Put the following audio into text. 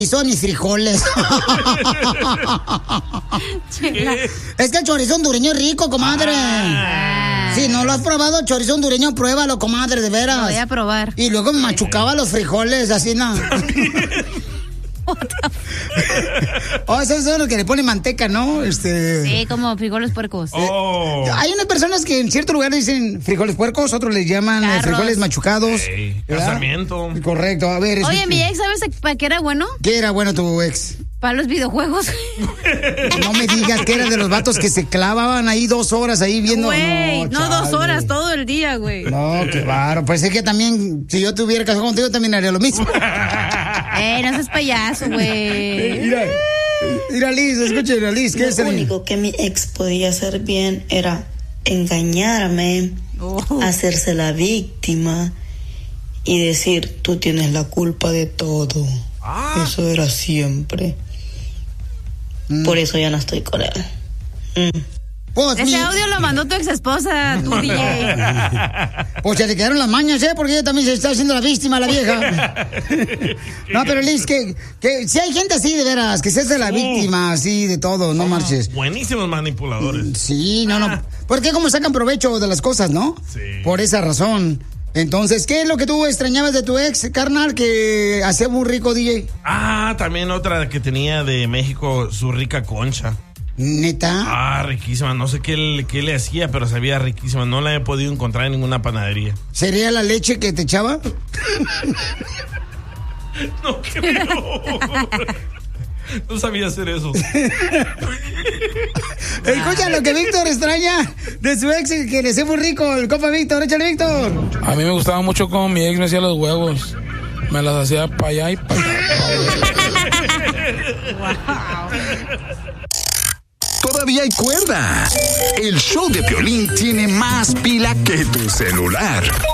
Son mis frijoles. Es que el chorizo hondureño es rico, comadre. Si no lo has probado, chorizo hondureño, pruébalo, comadre, de veras. Lo voy a probar. Y luego me machucaba los frijoles, así, ¿no? Esos son los que le ponen manteca, ¿no? Sí, como frijoles puercos. Hay unas personas que en cierto lugar dicen frijoles puercos, otros les llaman frijoles machucados. Casamiento. Correcto, a ver. Oye, mi ex, ¿sabes para qué era bueno? ¿Qué era bueno tu ex? Para los videojuegos. No me digas que era de los vatos que se clavaban ahí 2 horas ahí viendo. Güey, no 2 horas, todo el día, güey. No, qué bárbaro. Pues es que también, si yo tuviera casado contigo, también haría lo mismo. No seas payaso, güey. Mira, Liz, escuche, Liz, ¿qué es lo único que mi ex podía hacer bien era engañarme, hacerse la víctima y decir, tú tienes la culpa de todo. Eso era siempre. Por eso ya no estoy con él. Pues ese audio lo mandó tu ex esposa, tu DJ. Pues se le quedaron las mañas, porque ella también se está haciendo la víctima, la vieja. No, pero Liz, que si hay gente así de veras, que se hace la víctima, así de todo, no marches. Buenísimos manipuladores. Sí, no. ¿Por qué? ¿Cómo sacan provecho de las cosas, no? Sí. Por esa razón. Entonces, ¿qué es lo que tú extrañabas de tu ex, carnal, que hacía muy rico, DJ? También otra que tenía de México, su rica concha. ¿Neta? Riquísima. No sé qué le hacía, pero sabía riquísima. No la he podido encontrar en ninguna panadería. ¿Sería la leche que te echaba? No creo. No sabía hacer eso. Escucha lo que Víctor extraña de su ex, que le hacía muy rico. El compa Víctor, échale, Víctor. A mí me gustaba mucho cómo mi ex me hacía los huevos. Me las hacía para allá y para allá. Todavía hay cuerda. El show de Piolín tiene más pila que tu celular.